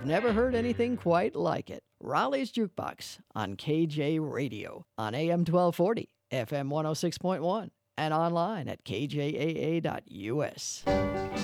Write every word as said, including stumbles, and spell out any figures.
never heard anything quite like it. Raleigh's Jukebox on K J Radio on A M twelve forty, F M one oh six point one, and online at k j a a dot u s.